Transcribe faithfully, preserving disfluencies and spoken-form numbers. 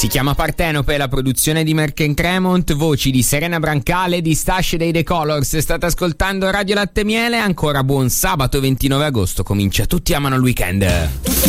Si chiama Partenope, la produzione di Merck Cremont, voci di Serena Brancale, di Stash dei The Colors. State ascoltando Radio Latte Miele, ancora buon sabato ventinove agosto, comincia Tutti amano il weekend.